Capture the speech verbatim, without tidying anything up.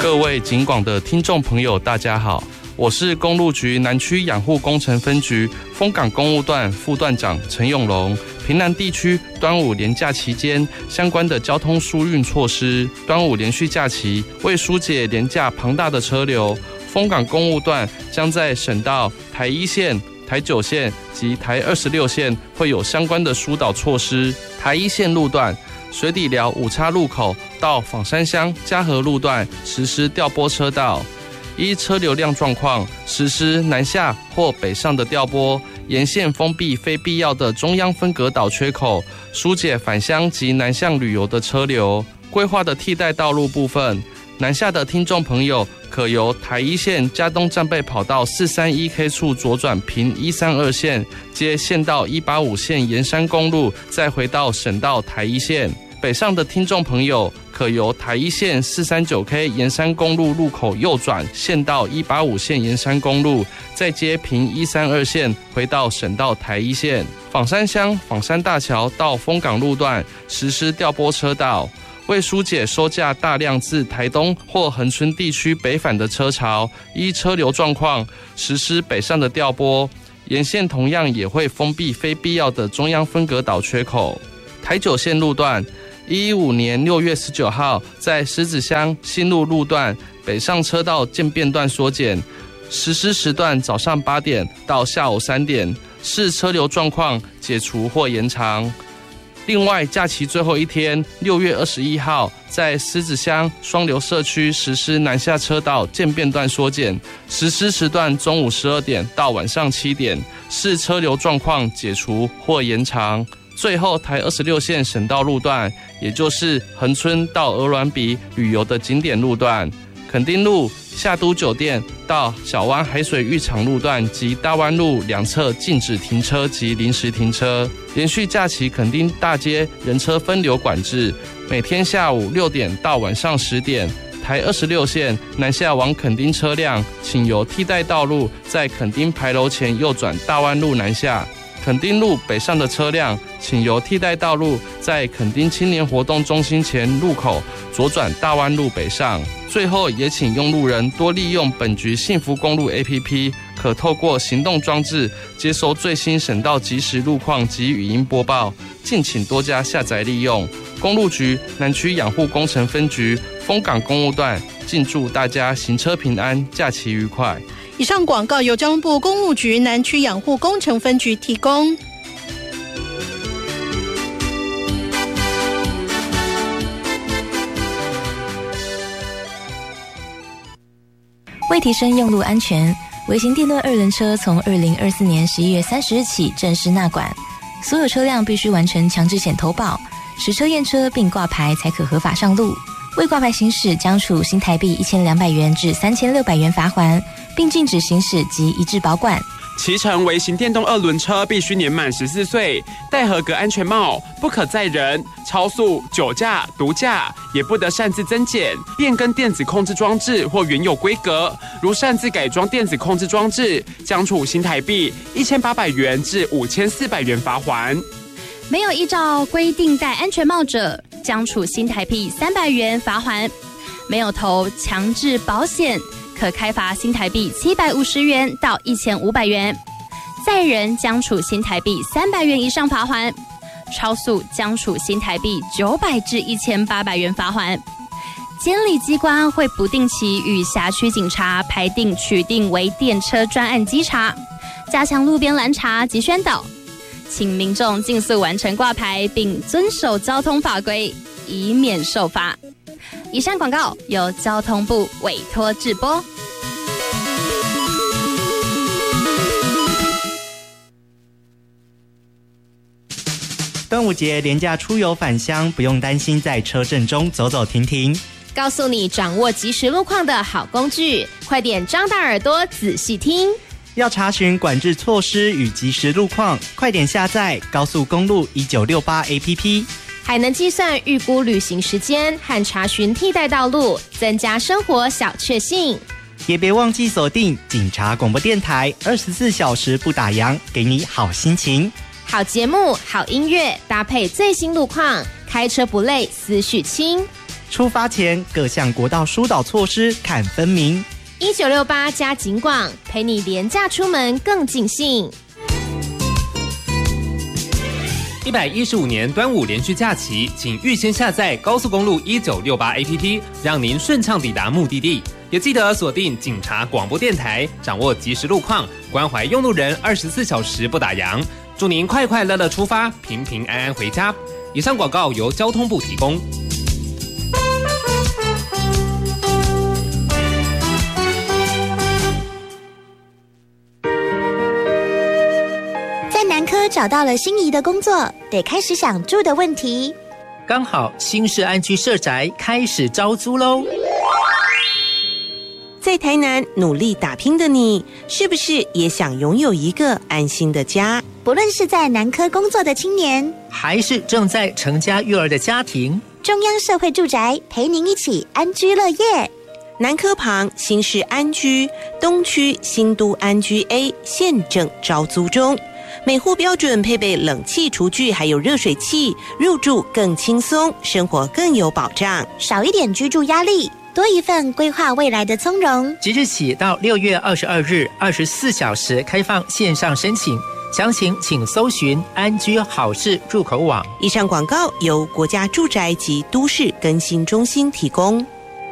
各位警广的听众朋友，大家好，我是公路局南区养护工程分局丰港公务段副段长陈永龙。屏南地区端午连假期间相关的交通疏运措施，端午连续假期为疏解连假庞大的车流，丰港公务段将在省道台一线、台九线及台二十六线会有相关的疏导措施。台一线路段水底寮五叉路口到枋山乡嘉和路段实施调拨车道，依车流量状况实施南下或北上的调拨，沿线封闭非必要的中央分隔岛缺口，疏解返乡及南向旅游的车流。规划的替代道路部分，南下的听众朋友可由台一线嘉东战备跑道四三一 K 处左转平一三二线，接县道一八五线沿山公路，再回到省道台一线。北上的听众朋友可由台一线四三九 K 沿山公路路口右转县道一八五线沿山公路，再接平一三二线回到省道台一线。枋山乡枋山大桥到丰港路段实施调拨车道，为疏解收假大量自台东或恒春地区北返的车潮，依车流状况实施北上的调拨，沿线同样也会封闭非必要的中央分隔岛缺口。台九线路段一一五年六月十九号，在狮子乡新路路段北上车道渐变段缩减，实施时段早上八点到下午三点，视车流状况解除或延长。另外，假期最后一天六月二十一号，在狮子乡双流社区实施南下车道渐变段缩减，实施时段中午十二点到晚上七点，视车流状况解除或延长。最后，台二十六线省道路段，也就是恒春到鹅銮鼻旅游的景点路段，垦丁路夏都酒店到小湾海水浴场路段及大湾路两侧禁止停车及临时停车。连续假期垦丁大街人车分流管制，每天下午六点到晚上十点。台二十六线南下往垦丁车辆，请由替代道路在垦丁牌楼前右转大湾路南下。垦丁路北上的车辆，请由替代道路在垦丁青年活动中心前路口左转大湾路北上。最后，也请用路人多利用本局幸福公路 A P P， 可透过行动装置接收最新省道即时路况及语音播报，敬请多加下载利用。公路局南区养护工程分局丰港公务段，敬祝大家行车平安，假期愉快。 以上广告由交通部公务局南区养护工程分局提供。 为提升用路安全，微型电动二轮车从二零二四年十一月三十日起正式纳管，所有车辆必须完成强制险投保，实车验车并挂牌才可合法上路。未挂牌行驶将处新台币一千两百元至三千六百元罚锾，并禁止行驶及移置保管。 骑乘微型电动二轮车必须年满十四岁，戴合格安全帽，不可载人、超速、酒驾、毒驾，也不得擅自增减、变更电子控制装置或原有规格。如擅自改装电子控制装置，将处新台币一千八百元至五千四百元罚锾。 没有依照规定戴安全帽者，将处新台币三百元罚锾；没有投强制保险，可开罚新台币七百五十元到一千五百元；载人将处新台币三百元以上罚锾；超速将处新台币九百至一千八百元罚锾。监理机关会不定期与辖区警察排定取定为电车专案稽查，加强路边拦查及宣导，请民众尽速完成挂牌，并遵守交通法规，以免受罚。以上广告由交通部委托制播。 端午节连假出游返乡，不用担心在车阵中走走停停， 告诉你掌握即时路况的好工具，快点张大耳朵仔细听。 要查询管制措施与即时路况，快点下载高速公路一九六八 A P P， 还能计算预估旅行时间和查询替代道路，增加生活小确幸。 也别忘记锁定警察广播电台，二十四小时不打烊，给你好心情、 好节目、好音乐，搭配最新路况，开车不累，思绪轻。 出发前各项国道疏导措施看分明。 一九六八加警广，陪你廉价出门更尽兴。 一百一十五年端午连续假期，请预先下载高速公路一九六八 A P P， 让您顺畅抵达目的地。也记得锁定警察广播电台，掌握即时路况，关怀用路人，二十四小时不打烊。祝您快快乐乐出发，平平安安回家。以上广告由交通部提供。 南科找到了心仪的工作，得开始想住的问题。 刚好新市安居社宅开始招租喽！ 在台南努力打拼的你，是不是也想拥有一个安心的家？ 不论是在南科工作的青年， 还是正在成家育儿的家庭， 中央社会住宅陪您一起安居乐业。 南科旁新市安居，东区新都安居 A 现正招租中。每户标准配备冷气厨具还有热水器，入住更轻松，生活更有保障， 少一点居住压力，多一份规划未来的从容。 即日起到六月二十二日，二十四小时开放线上申请，详情请搜寻安居好事入口网。 以上广告由国家住宅及都市更新中心提供。